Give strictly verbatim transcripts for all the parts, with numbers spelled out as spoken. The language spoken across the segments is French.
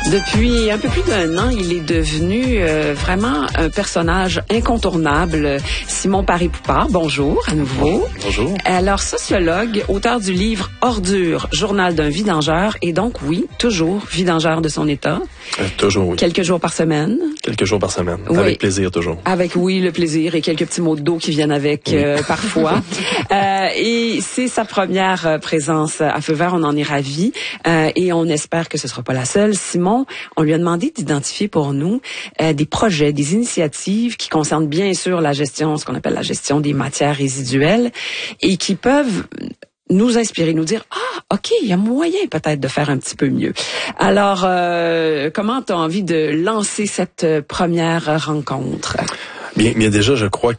Depuis un peu plus d'un an, il est devenu euh, vraiment un personnage incontournable. Simon Paré-Poupart, bonjour à nouveau. Bonjour. Alors, sociologue, auteur du livre Ordure, journal d'un vidangeur, et donc, oui, toujours vidangeur de son état. Euh, toujours, oui. Quelques jours par semaine. Quelques jours par semaine. Oui. Avec plaisir, toujours. Avec, oui, le plaisir et quelques petits mots d'eau qui viennent avec oui. euh, parfois. euh, et c'est sa première présence à Feu Vert, on en est ravis. Euh, et on espère que ce sera pas la seule. Simon, on lui a demandé d'identifier pour nous euh, des projets, des initiatives qui concernent bien sûr la gestion, ce qu'on appelle la gestion des matières résiduelles et qui peuvent nous inspirer, nous dire « Ah, OK, il y a moyen peut-être de faire un petit peu mieux. » Alors, euh, comment tu as envie de lancer cette première rencontre? Bien, bien déjà, je crois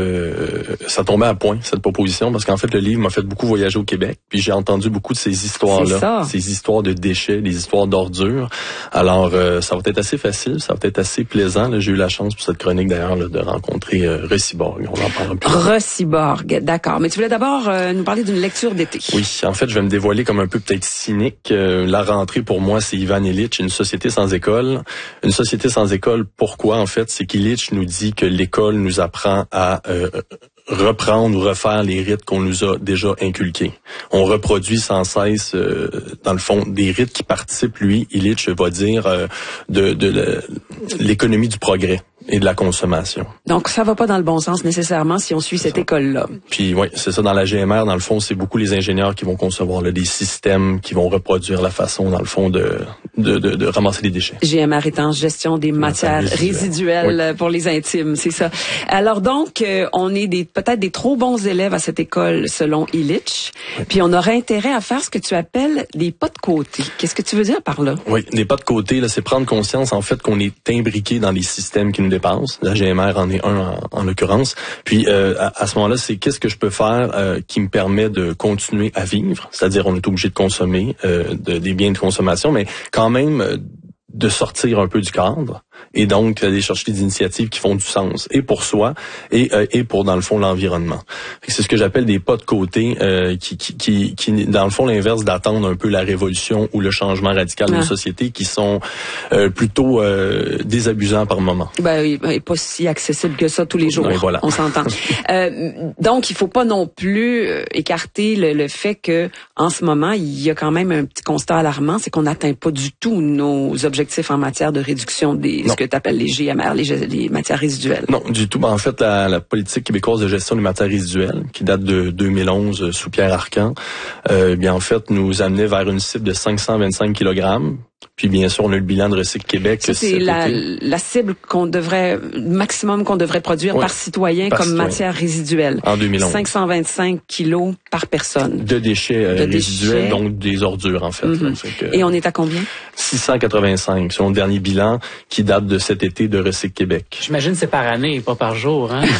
que ça tombait à point, cette proposition, parce qu'en fait, le livre m'a fait beaucoup voyager au Québec, puis j'ai entendu beaucoup de ces histoires-là, ces histoires de déchets, des histoires d'ordures. Alors, euh, ça va être assez facile, ça va être assez plaisant. Là, j'ai eu la chance pour cette chronique, d'ailleurs, là, de rencontrer euh, Reciborg. On en parle un peu. Reciborg, d'accord. Mais tu voulais d'abord euh, nous parler d'une lecture d'été. Oui, en fait, je vais me dévoiler comme un peu peut-être cynique. Euh, la rentrée, pour moi, c'est Ivan Illich, une société sans école. Une société sans école, pourquoi, en fait? C'est qu'Illich nous dit que l'école nous apprend à euh, reprendre ou refaire les rites qu'on nous a déjà inculqués. On reproduit sans cesse, euh, dans le fond, des rites qui participent, lui, Illich va dire, euh, de, de, de l'économie du progrès et de la consommation. Donc, ça va pas dans le bon sens nécessairement si on suit cette école-là. Puis oui, c'est ça, dans la G M R, dans le fond, c'est beaucoup les ingénieurs qui vont concevoir là, des systèmes qui vont reproduire la façon, dans le fond, de, de, de, de ramasser les déchets. G M R étant gestion des matières, matières résiduelles, résiduelles oui. pour les intimes, c'est ça. Alors donc, euh, on est des peut-être des trop bons élèves à cette école, selon Illich, oui. Puis on aurait intérêt à faire ce que tu appelles des pas de côté. Qu'est-ce que tu veux dire par là? Oui, des pas de côté, là, c'est prendre conscience, en fait, qu'on est imbriqué dans les systèmes qui nous dépasse. La G M R en est un en, en l'occurrence. Puis euh, à, à ce moment-là, c'est qu'est-ce que je peux faire euh, qui me permet de continuer à vivre, c'est-à-dire on est obligé de consommer euh, de, des biens de consommation, mais quand même euh, de sortir un peu du cadre et donc d'aller chercher des initiatives qui font du sens et pour soi et euh, et pour dans le fond l'environnement. C'est ce que j'appelle des pas de côté euh, qui, qui qui qui dans le fond l'inverse d'attendre un peu la révolution ou le changement radical ah. de nos sociétés qui sont euh, plutôt euh, désabusants par moment. Ben oui, ben, pas si accessible que ça tous les jours. Oui, voilà. On s'entend. euh, donc il faut pas non plus écarter le, le fait que en ce moment il y a quand même un petit constat alarmant, c'est qu'on n'atteint pas du tout nos objectifs en matière de réduction des non. ce que tu appelles les G M R, les, les matières résiduelles. Non, du tout. Ben, en fait, la, la politique québécoise de gestion des matières résiduelles, qui date de deux mille onze sous Pierre Arcan, euh, bien en fait, nous amenait vers une cible de cinq cent vingt-cinq kilogrammes. Puis bien sûr, on a le bilan de Recycle Québec. Ça, c'est la, la cible qu'on devrait, maximum qu'on devrait produire oui, par citoyen par comme citoyen. Matière résiduelle. En deux mille onze. cinq cent vingt-cinq kilos par personne. De déchets euh, de résiduels, déchets. Donc des ordures en fait. Mm-hmm. Là, fait que, et on est à combien? six cent quatre-vingt-cinq, selon le dernier bilan qui date de cet été de Recycle Québec. J'imagine c'est par année, pas par jour, hein?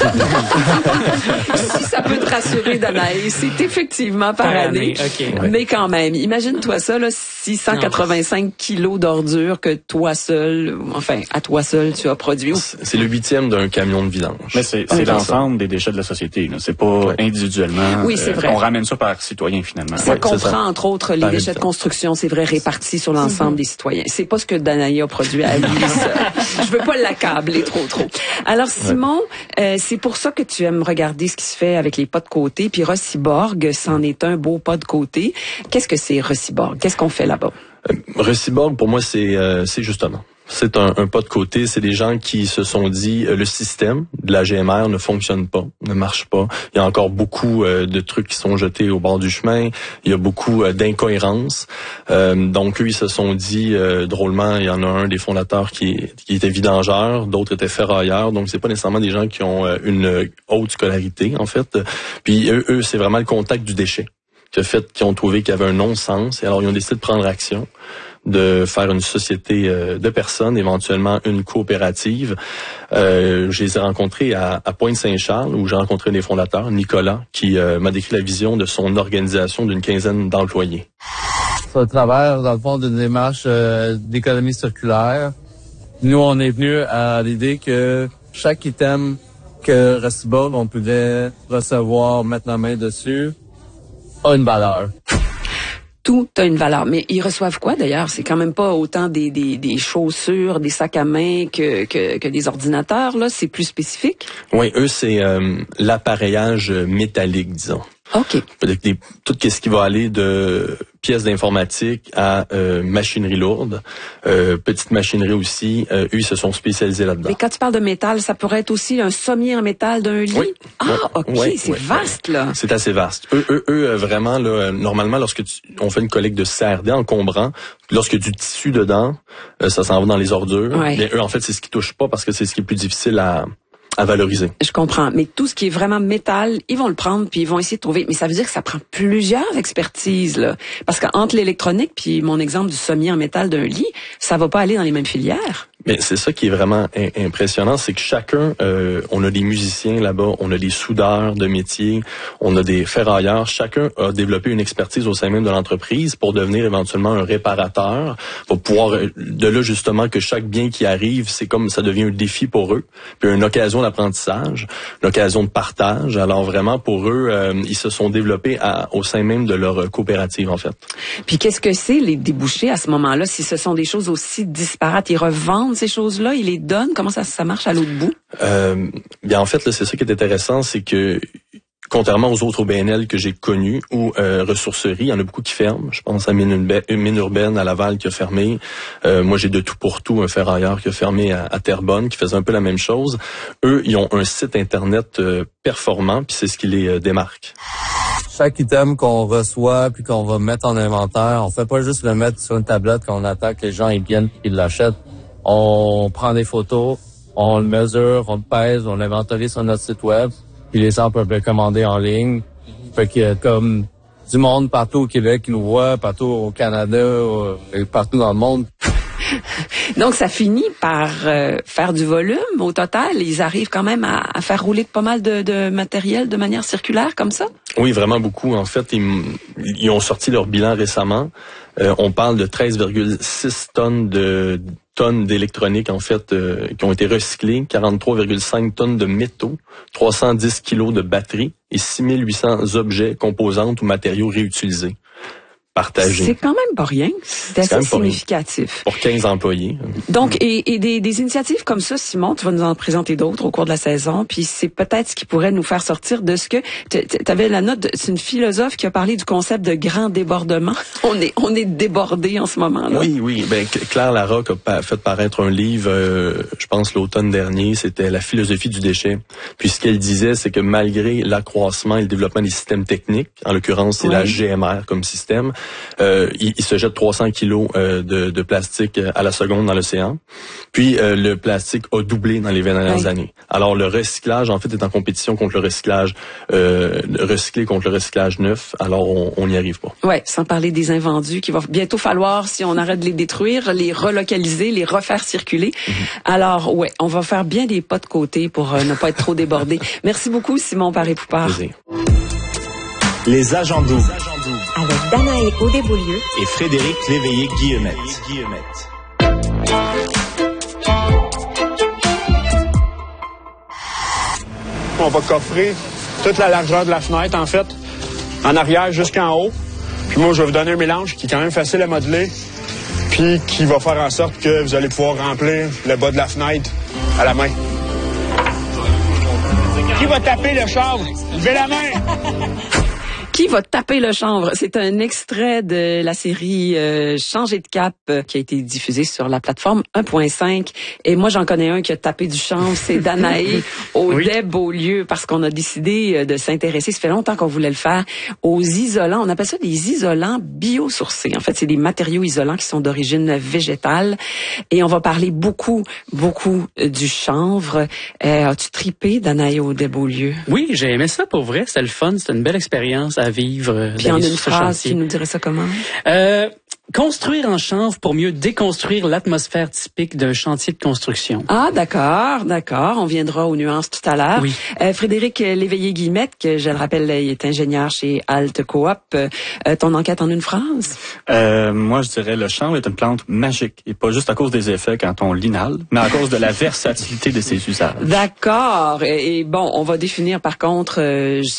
Si ça peut te rassurer, Danaï, c'est effectivement par, par année. année. Okay. Ouais. Mais quand même, imagine-toi ça, là, six cent quatre-vingt-cinq kilos d'ordures que toi seul, enfin, à toi seul, tu as produit. C'est le huitième d'un camion de vidange. Mais c'est, c'est l'ensemble des déchets de la société, là. C'est pas ouais. individuellement. Oui, c'est euh, vrai. On ramène ça par citoyen, finalement. Ça ouais, comprend, ça. entre autres, les par déchets de construction, c'est vrai, répartis sur l'ensemble mm-hmm. des citoyens. C'est pas ce que Danaï a produit à lui. Je veux pas l'accabler trop, trop. Alors, Simon, ouais. euh, c'est pour ça que tu aimes regarder ce qui se fait avec les pas de côté. Puis Reciborg, c'en est un beau pas de côté. Qu'est-ce que c'est, Reciborg? Qu'est-ce qu'on fait là-bas? Euh, Reciborg, pour moi, c'est, euh, c'est justement... C'est un, un pas de côté, c'est des gens qui se sont dit euh, le système de la G M R ne fonctionne pas, ne marche pas. Il y a encore beaucoup euh, de trucs qui sont jetés au bord du chemin. Il y a beaucoup euh, d'incohérences. Euh, donc eux, ils se sont dit euh, drôlement, il y en a un des fondateurs qui, qui était vidangeur, d'autres étaient ferrailleurs. Donc c'est pas nécessairement des gens qui ont euh, une haute scolarité en fait. Puis eux, eux c'est vraiment le contact du déchet qui a fait qu'ils ont trouvé qu'il y avait un non-sens. Et alors ils ont décidé de prendre action, de faire une société de personnes, éventuellement une coopérative. Euh, je les ai rencontrés à, à Pointe-Saint-Charles, où j'ai rencontré un des fondateurs, Nicolas, qui euh, m'a décrit la vision de son organisation d'une quinzaine d'employés. C'est à travers, dans le fond, d'une démarche euh, d'économie circulaire. Nous, on est venu à l'idée que chaque item que Reciborg, on pouvait recevoir, mettre la main dessus, a une valeur. Tout a une valeur. Mais ils reçoivent quoi d'ailleurs? C'est quand même pas autant des, des, des chaussures, des sacs à main que, que, que des ordinateurs, là. C'est plus spécifique? Oui, eux, c'est euh, l'appareillage métallique, disons. OK. Des, tout ce qui va aller de pièces d'informatique à euh, machinerie lourde, euh, petite machinerie aussi. Euh, eux, ils se sont spécialisés là-dedans. Mais quand tu parles de métal, ça pourrait être aussi un sommier en métal d'un lit? Oui. Ah, oui, OK, oui, c'est oui, vaste, oui. là. C'est assez vaste. Eux, eux, eux vraiment, là, normalement, lorsque tu, on fait une collecte de C R D encombrant, lorsque du tissu dedans, euh, ça s'en va dans les ordures. Ouais. Mais eux, en fait, c'est ce qui touche pas parce que c'est ce qui est plus difficile à... à valoriser. Je comprends. Mais tout ce qui est vraiment métal, ils vont le prendre puis ils vont essayer de trouver. Mais ça veut dire que ça prend plusieurs expertises, là. Parce qu'entre l'électronique puis mon exemple du sommier en métal d'un lit, ça va pas aller dans les mêmes filières. Mais c'est ça qui est vraiment impressionnant, c'est que chacun, euh, on a des musiciens là-bas, on a des soudeurs de métier, on a des ferrailleurs. Chacun a développé une expertise au sein même de l'entreprise pour devenir éventuellement un réparateur, pour pouvoir, de là justement que chaque bien qui arrive, c'est comme ça devient un défi pour eux, puis une occasion d'apprentissage, une occasion de partage. Alors vraiment pour eux, euh, ils se sont développés à, au sein même de leur coopérative en fait. Puis qu'est-ce que c'est les débouchés à ce moment-là? Si ce sont des choses aussi disparates, ils revendent ces choses-là, ils les donnent? Comment ça, ça marche à l'autre bout? Euh, bien en fait, là, c'est ça qui est intéressant, c'est que contrairement aux autres O B N L que j'ai connus ou euh, ressourceries, il y en a beaucoup qui ferment. Je pense à Mine Urbaine, Mine Urbaine à Laval qui a fermé. Euh, moi, j'ai de tout pour tout, un ferrailleur qui a fermé à, à Terrebonne, qui faisait un peu la même chose. Eux, ils ont un site Internet euh, performant, puis c'est ce qui les euh, démarque. Chaque item qu'on reçoit puis qu'on va mettre en inventaire, on fait pas juste le mettre sur une tablette qu'on attend que les gens ils viennent et l'achètent. On prend des photos, on le mesure, on le pèse, on l'inventarise sur notre site web, puis les gens peuvent le commander en ligne. Fait qu'il y a comme du monde partout au Québec qui nous voit, partout au Canada, euh, et partout dans le monde. Donc, ça finit par euh, faire du volume. Au total, ils arrivent quand même à, à faire rouler pas mal de, de matériel de manière circulaire comme ça? Oui, vraiment beaucoup. En fait, ils, ils ont sorti leur bilan récemment. Euh, on parle de treize virgule six tonnes de tonnes d'électronique en fait euh, qui ont été recyclées, quarante-trois virgule cinq tonnes de métaux, trois cent dix kilos de batteries et six mille huit cents objets, composantes ou matériaux réutilisés. Partagé. C'est quand même pas rien. C'est assez significatif. Pour quinze employés. Donc, et, et des, des initiatives comme ça, Simon, tu vas nous en présenter d'autres au cours de la saison, puis c'est peut-être ce qui pourrait nous faire sortir de ce que... Tu avais la note, c'est une philosophe qui a parlé du concept de grand débordement. On est on est débordé en ce moment-là. Oui, oui. Ben, Claire Larocque a fait paraître un livre, euh, je pense l'automne dernier, c'était La philosophie du déchet. Puis ce qu'elle disait, c'est que malgré l'accroissement et le développement des systèmes techniques, en l'occurrence, c'est oui. la G M R comme système, Euh, il, il se jette trois cents kilos euh, de, de plastique à la seconde dans l'océan. Puis euh, le plastique a doublé dans les vingt dernières oui. années. Alors le recyclage, en fait, est en compétition contre le recyclage euh, recyclé contre le recyclage neuf. Alors on n'y arrive pas. Ouais, sans parler des invendus qu'il va bientôt falloir, si on arrête de les détruire, les relocaliser, les refaire circuler. Mm-hmm. Alors ouais, on va faire bien des pas de côté pour euh, ne pas être trop débordé. Merci beaucoup, Simon Paré-Poupard. Les agents doubles. Avec Danae Audesbeaulieu et Frédéric Léveillé-Guillemette. On va coffrer toute la largeur de la fenêtre, en fait, en arrière jusqu'en haut. Puis moi, je vais vous donner un mélange qui est quand même facile à modeler, puis qui va faire en sorte que vous allez pouvoir remplir le bas de la fenêtre à la main. Qui va taper le chanvre? Levez la main! Qui va taper le chanvre? C'est un extrait de la série euh, Changer de cap euh, qui a été diffusée sur la plateforme un point cinq. Et moi, j'en connais un qui a tapé du chanvre, c'est Danae Audesbeaulieu, parce qu'on a décidé euh, de s'intéresser, ça fait longtemps qu'on voulait le faire, aux isolants. On appelle ça des isolants biosourcés. En fait, c'est des matériaux isolants qui sont d'origine végétale. Et on va parler beaucoup, beaucoup euh, du chanvre. Euh, as-tu tripé, Danae Audesbeaulieu? Oui, j'ai aimé ça pour vrai. C'était le fun. C'était une belle expérience à vivre. Puis en une phrase, tu nous dirais ça comment? Euh, construire en chanvre pour mieux déconstruire l'atmosphère typique d'un chantier de construction. Ah, d'accord, d'accord. On viendra aux nuances tout à l'heure. Oui. Euh, Frédéric Léveillé-Guillemette, que je le rappelle, il est ingénieur chez Alt Coop. Euh, ton enquête en une phrase? Euh, moi, je dirais le chanvre est une plante magique. Et pas juste à cause des effets quand on l'inhale, mais à cause de la versatilité de ses usages. D'accord. Et, et bon, on va définir par contre... Euh,